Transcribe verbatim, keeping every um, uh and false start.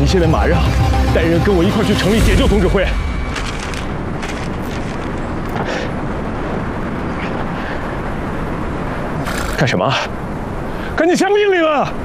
你现在马上带人跟我一块去城里解救董指挥。干什么？赶紧下命令啊！